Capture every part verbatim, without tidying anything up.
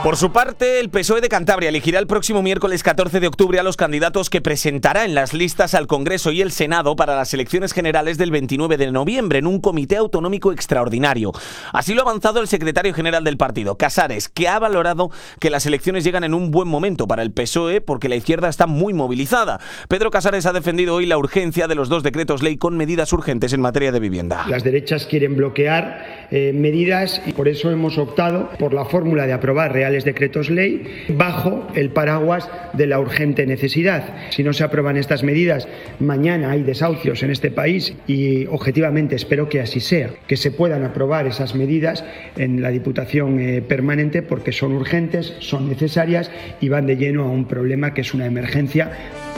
Por su parte, el P S O E de Cantabria elegirá el próximo miércoles catorce de octubre a los candidatos que presentará en las listas al Congreso y el Senado para las elecciones generales del veintinueve de noviembre en un comité autonómico extraordinario. Así lo ha avanzado el secretario general del partido, Casares, que ha valorado que las elecciones llegan en un buen momento para el P S O E porque la izquierda está muy movilizada. Pedro Casares ha defendido hoy la urgencia de los dos decretos ley con medidas urgentes en materia de vivienda. Las derechas quieren bloquear eh, medidas y por eso hemos optado por la fórmula de aprobar reales decretos ley bajo el paraguas de la urgente necesidad. Si no se aprueban estas medidas, mañana hay desahucios en este país y objetivamente espero que así sea, que se puedan aprobar esas medidas en la Diputación eh, permanente porque son urgentes, son necesarias y van de lleno a un problema que es una emergencia.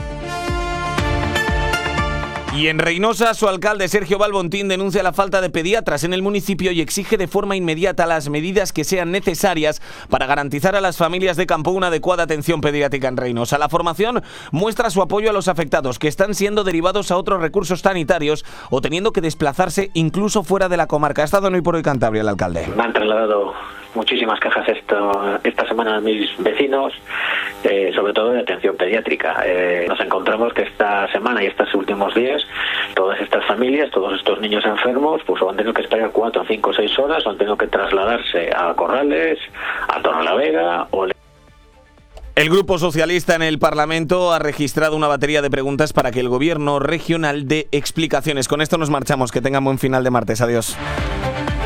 Y en Reinosa, su alcalde Sergio Balbontín denuncia la falta de pediatras en el municipio y exige de forma inmediata las medidas que sean necesarias para garantizar a las familias de campo una adecuada atención pediátrica en Reinosa. La formación muestra su apoyo a los afectados que están siendo derivados a otros recursos sanitarios o teniendo que desplazarse incluso fuera de la comarca. Ha estado en Hoy por Hoy Cantabria el alcalde. Me han trasladado muchísimas quejas esto, esta semana a mis vecinos, eh, sobre todo de atención pediátrica. Eh, nos encontramos que esta semana y estos últimos días todas estas familias, todos estos niños enfermos, pues o han tenido que esperar cuatro, cinco, seis horas o han tenido que trasladarse a Corrales, a Torrelavega o... El Grupo Socialista en el Parlamento ha registrado una batería de preguntas para que el Gobierno regional dé explicaciones. Con esto nos marchamos. Que tengan buen final de martes. Adiós.